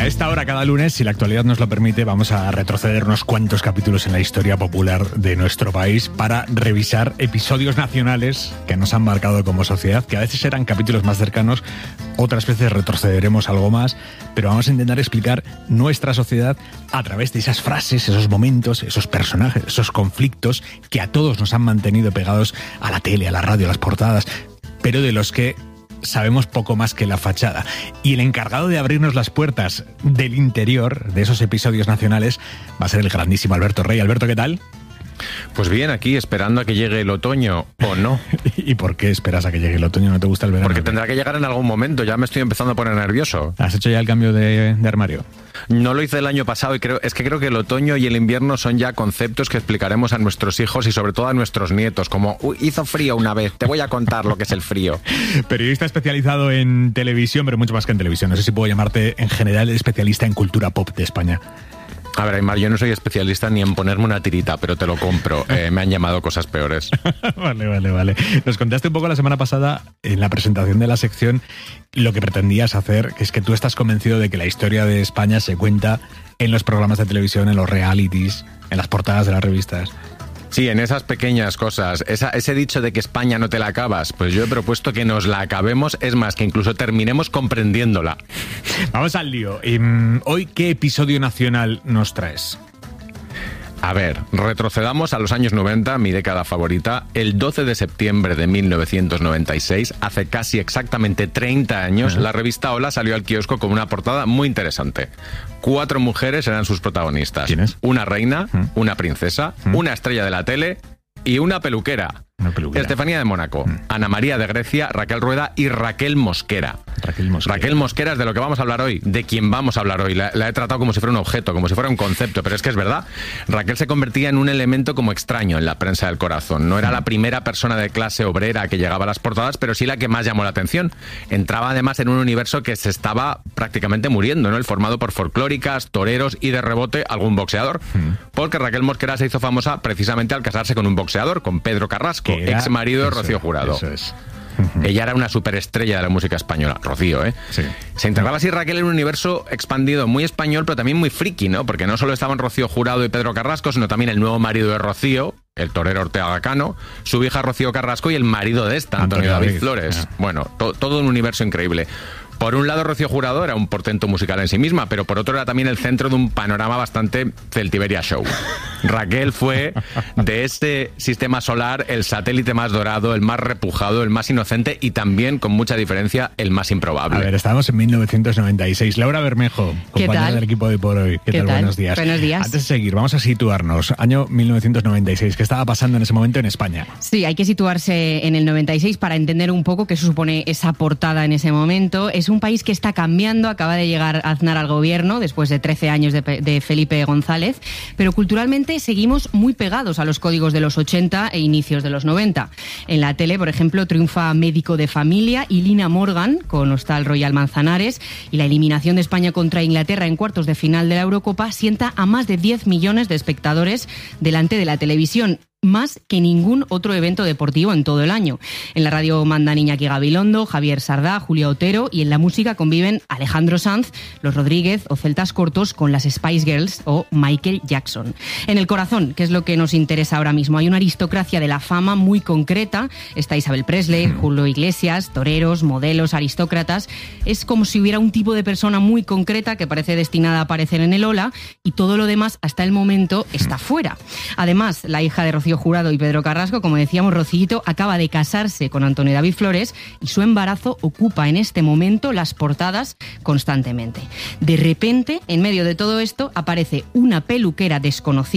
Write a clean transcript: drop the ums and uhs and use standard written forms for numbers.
A esta hora, cada lunes, si la actualidad nos lo permite, vamos a retroceder unos cuantos capítulos en la historia popular de nuestro país para revisar episodios nacionales que nos han marcado como sociedad, que a veces eran capítulos más cercanos, otras veces retrocederemos algo más, pero vamos a intentar explicar nuestra sociedad a través de esas frases, esos momentos, esos personajes, esos conflictos que a todos nos han mantenido pegados a la tele, a la radio, a las portadas, pero de los que sabemos poco más que la fachada. Y el encargado de abrirnos las puertas del interior de esos episodios nacionales va a ser el grandísimo Alberto Rey. Alberto, ¿qué tal? Pues bien, aquí esperando a que llegue el otoño, ¿o no? ¿Y por qué esperas a que llegue el otoño? ¿No te gusta el verano? Porque tendrá que llegar en algún momento, ya me estoy empezando a poner nervioso. ¿Has hecho ya el cambio de armario? No lo hice el año pasado y creo que el otoño y el invierno son ya conceptos que explicaremos a nuestros hijos y sobre todo a nuestros nietos, como hizo frío una vez, te voy a contar lo que es el frío. Periodista especializado en televisión, pero mucho más que en televisión. No sé si puedo llamarte en general especialista en cultura pop de España. A ver, Aymar, yo no soy especialista ni en ponerme una tirita, pero te lo compro. Me han llamado cosas peores. Vale. Nos contaste un poco la semana pasada, en la presentación de la sección, lo que pretendías hacer, que es que tú estás convencido de que la historia de España se cuenta en los programas de televisión, en los realities, en las portadas de las revistas. Sí, en esas pequeñas cosas. Ese dicho de que España no te la acabas, pues yo he propuesto que nos la acabemos, es más, que incluso terminemos comprendiéndola. Vamos al lío. Hoy, ¿qué episodio nacional nos traes? A ver, retrocedamos a los años 90, mi década favorita. El 12 de septiembre de 1996, hace casi exactamente 30 años, la revista Hola salió al kiosco con una portada muy interesante. 4 mujeres eran sus protagonistas. ¿Quiénes? Una reina, una princesa, una estrella de la tele y una peluquera. Estefanía de Mónaco, Ana María de Grecia, Raquel Rueda y Raquel Mosquera. Raquel Mosquera es de lo que vamos a hablar hoy, de quien vamos a hablar hoy. La he tratado como si fuera un objeto, como si fuera un concepto, pero es que es verdad. Raquel se convertía en un elemento como extraño en la prensa del corazón. No era la primera persona de clase obrera que llegaba a las portadas, pero sí la que más llamó la atención. Entraba además en un universo que se estaba prácticamente muriendo, ¿no? El formado por folclóricas, toreros y de rebote algún boxeador. Porque Raquel Mosquera se hizo famosa precisamente al casarse con un boxeador, con Pedro Carrasco, ex marido de Rocío Jurado. Eso es. Ella era una superestrella de la música española, Rocío, ¿eh? Sí. Se integraba así Raquel en un universo expandido muy español, pero también muy friki, ¿no? Porque no solo estaban Rocío Jurado y Pedro Carrasco, sino también el nuevo marido de Rocío, el torero Ortega Cano, su hija Rocío Carrasco y el marido de esta, Antonio David Flores. Bueno, todo un universo increíble. Por un lado, Rocío Jurado era un portento musical en sí misma, pero por otro era también el centro de un panorama bastante Celtiberia Show. Raquel fue, de este sistema solar, el satélite más dorado, el más repujado, el más inocente y también, con mucha diferencia, el más improbable. A ver, estamos en 1996. Laura Bermejo, compañera del equipo de Por Hoy. ¿Qué tal? Buenos días. Buenos días. Antes de seguir, vamos a situarnos. Año 1996. ¿Qué estaba pasando en ese momento en España? Sí, hay que situarse en el 96 para entender un poco qué supone esa portada en ese momento. Es un país que está cambiando, acaba de llegar Aznar al gobierno después de 13 años de Felipe González, pero culturalmente seguimos muy pegados a los códigos de los 80 e inicios de los 90. En la tele, por ejemplo, triunfa Médico de Familia y Lina Morgan con Hostal Royal Manzanares, y la eliminación de España contra Inglaterra en cuartos de final de la Eurocopa sienta a más de 10 millones de espectadores delante de la televisión, más que ningún otro evento deportivo en todo el año. En la radio mandan Iñaki Gabilondo, Javier Sardá, Julia Otero, y en la música conviven Alejandro Sanz, Los Rodríguez o Celtas Cortos con las Spice Girls o Michael Jackson. En el corazón, que es lo que nos interesa ahora mismo, hay una aristocracia de la fama muy concreta. Está Isabel Presley, Julio Iglesias, toreros, modelos, aristócratas. Es como si hubiera un tipo de persona muy concreta que parece destinada a aparecer en el Hola, y todo lo demás hasta el momento está fuera. Además, la hija de Rocío Jurado y Pedro Carrasco, como decíamos, Rocíito, acaba de casarse con Antonio David Flores y su embarazo ocupa en este momento las portadas constantemente. De repente, en medio de todo esto, aparece una peluquera desconocida